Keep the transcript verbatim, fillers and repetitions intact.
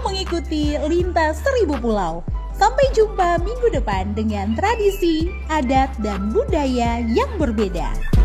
mengikuti Lintas Seribu Pulau. Sampai jumpa minggu depan dengan tradisi, adat, dan budaya yang berbeda.